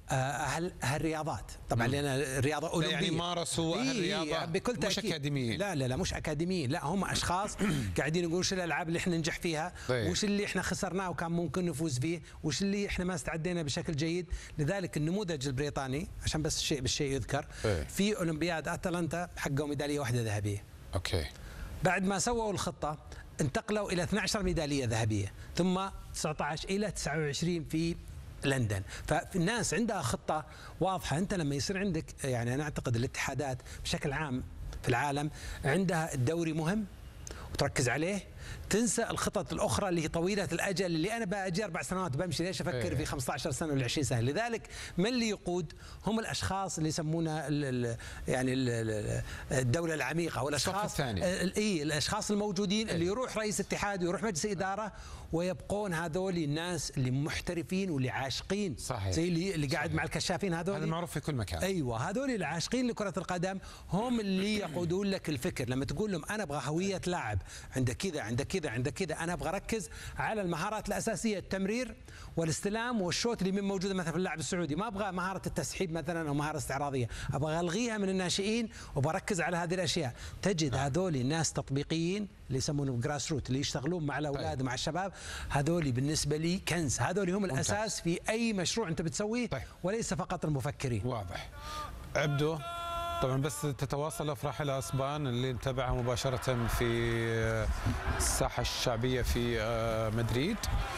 هالرياضات طبعا لان الرياضه اولمبيه يعني مارسوا هالرياضه بكل تأكيد. مش اكاديميين. لا مش اكاديميين، لا هم اشخاص قاعدين يقولون وش الالعاب اللي احنا ننجح فيها، وش اللي احنا خسرناه وكان ممكن نفوز فيه، وش اللي احنا ما استعدينا بشكل جيد. لذلك النموذج البريطاني عشان بس الشيء بالشيء يذكر في اولمبياد اتلانتا حققوا ميداليه واحده ذهبيه. اوكي. بعد ما سووا الخطه انتقلوا الى 12 ميداليه ذهبيه، ثم 19 الى 29 في لندن. فالناس عندها خطة واضحة. أنت لما يصير عندك يعني أنا أعتقد الاتحادات بشكل عام في العالم عندها الدوري مهم وتركز عليه، تنسى الخطط الأخرى اللي هي طويلة الأجل اللي أنا باجي 4 سنوات بمشي، ليش أفكر في 15 سنة ولا 20 سنة. لذلك من اللي يقود هم الأشخاص اللي يسمونها يعني الدولة العميقة أو الأشخاص الأشخاص الموجودين اللي يروح رئيس اتحاد ويروح مجلس إدارة ويبقون هذول الناس اللي محترفين واللي عاشقين. صحيح. زي اللي قاعد مع الكشافين هذول، هذا معروف في كل مكان. أيوة هذول العاشقين لكرة القدم هم اللي يقودون لك الفكر. لما تقول لهم أنا أبغى هوية لاعب عندك كذا عندك كذا عندك كذا، انا ابغى اركز على المهارات الاساسيه، التمرير والاستلام والشوت اللي من موجوده مثلا في اللاعب السعودي، ما ابغى مهاره التسحيب مثلا او مهاره استعراضيه، ابغى الغيها من الناشئين وبركز على هذه الاشياء. تجد هذول الناس تطبيقيين اللي يسمونهم جراس روت اللي يشتغلون مع الاولاد ومع الشباب، هذول بالنسبه لي كنز، هذول هم الاساس في اي مشروع انت بتسويه وليس فقط المفكرين. واضح. عبدو طبعا بس تتواصل افراح الاسبان اللي نتابعها مباشره في الساحه الشعبيه في مدريد.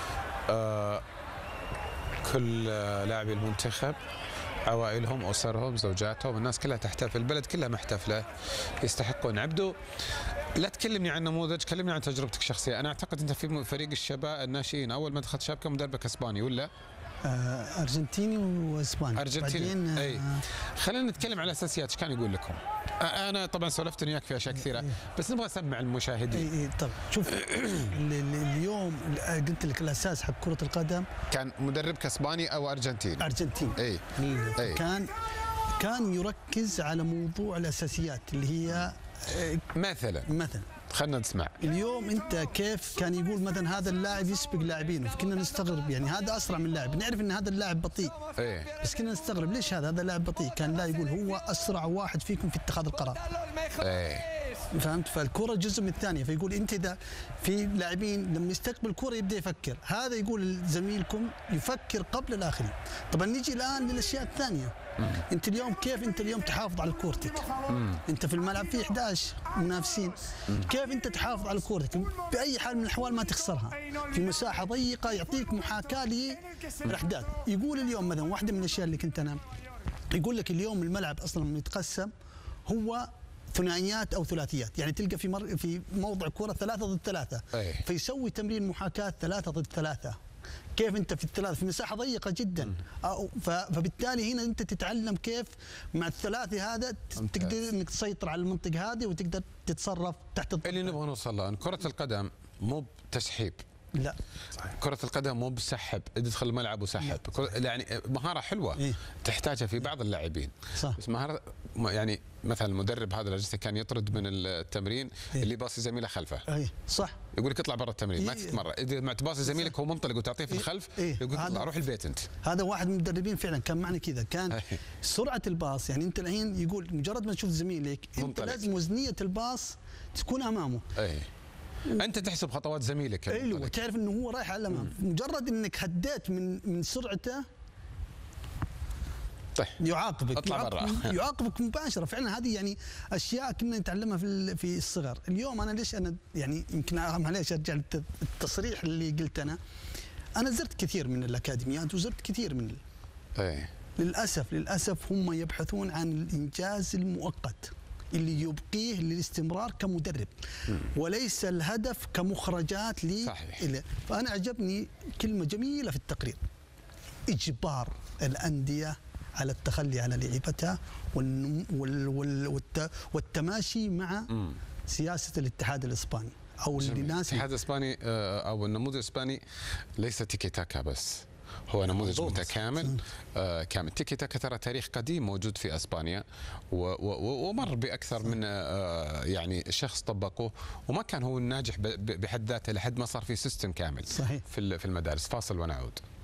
كل لاعبي المنتخب عوائلهم اسرهم زوجاتهم الناس كلها تحتفل، البلد كلها محتفله، يستحقون. عبدو لا تكلمني عن نموذج، كلمني عن تجربتك الشخصيه. انا اعتقد انت في فريق الشباب الناشئين اول ما دخلت شباب كان مدربك اسباني ولا؟ ارجنتيني واسباني. ارجنتيني. اي خلينا نتكلم على الاساسيات. ايش كان يقول لكم؟ انا طبعا سولفت وياك في اشياء كثيره بس نبغى نسمع المشاهدين. طب شوف اليوم قلت لك الاساس حق كره القدم كان مدربك اسباني او ارجنتيني؟ ارجنتيني. كان يركز على موضوع الاساسيات اللي هي مثلا خلنا نسمع. اليوم انت كيف كان يقول مثلا هذا اللاعب يسبق لاعبين، فكنا نستغرب يعني هذا اسرع من لاعب، نعرف ان هذا اللاعب بطيء بس كنا نستغرب ليش هذا اللاعب بطيء. كان لا يقول هو اسرع واحد فيكم في اتخاذ القرار. فهمت؟ فالكره جزء من الثانيه، فيقول انت اذا في لاعبين لما يستقبل الكره يبدا يفكر، هذا يقول زميلكم يفكر قبل الاخرين. طبعا نيجي الان للاشياء الثانيه. انت اليوم كيف انت اليوم تحافظ على كورتك؟ انت في الملعب في 11 منافسين، كيف انت تحافظ على كورتك باي حال من الاحوال ما تخسرها في مساحه ضيقه، يعطيك محاكاه للاحداث. يقول اليوم مثلا واحده من الاشياء اللي كنت انا يقول لك اليوم الملعب اصلا متقسم هو ثنائيات او ثلاثيات، يعني تلقى في موضع كره 3 ضد 3 فيسوي تمرين محاكاه 3 ضد 3. كيف انت في الثلاث في مساحه ضيقه جدا، فبالتالي هنا انت تتعلم كيف مع الثلاثي هذا تقدر انك تسيطر على المنطقه هذه وتقدر تتصرف تحت الضغط. اللي نبغى نوصل له ان كره القدم مو بتسحيب. لا صحيح. كرة القدم مو بسحب، ادخل الملعب وسحب، يعني مهارة حلوة تحتاجها في بعض اللاعبين. صح. بس مهارة يعني مثلا المدرب هذا الأجهزة كان يطرد من التمرين اللي باصي زميله خلفه. صح. يقول لك اطلع برا التمرين ما تتمرن، اذا ما تباصي زميلك هو منطلق وتعطيه في الخلف يقول اطلع روح البيت انت. هذا واحد من المدربين فعلا كان معنا كذا، كان سرعة الباص، يعني انت الحين يقول مجرد ما تشوف زميلك انت لازم وزنية الباص تكون امامه. انت تحسب خطوات زميلك. ايوه تعرف انه هو رايح على الامام، مجرد انك هديت من سرعته يعاقبك. يعاقبك مباشره. فعلا هذه يعني اشياء كنا نتعلمها في الصغر. اليوم انا ليش انا يعني يمكن معليش ارجع للتصريح اللي قلت انا زرت كثير من الاكاديميات وزرت كثير من للاسف هم يبحثون عن الانجاز المؤقت اللي يبقيه للاستمرار كمدرب وليس الهدف كمخرجات صحيح. فأنا عجبني كلمة جميلة في التقرير: إجبار الأندية على التخلي على لعبتها والتماشي مع سياسة الاتحاد الإسباني أو الناس. الاتحاد الإسباني أو النموذج الإسباني ليس تيكي تاكا بس، هو نموذج متكامل كامل. تيكي تاكا ترى تاريخ قديم موجود في اسبانيا ومر باكثر من يعني شخص طبقوه وما كان هو الناجح بحد ذاته لحد ما صار في سيستم كامل. صحيح. في المدارس. فاصل ونعود.